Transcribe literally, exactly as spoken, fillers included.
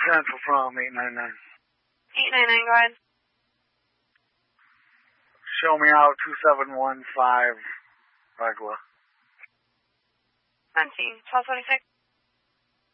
Central from eight nine nine. eight nine nine, go ahead. Show me out two seven one five, Regla. Unseen, twelve twenty-six.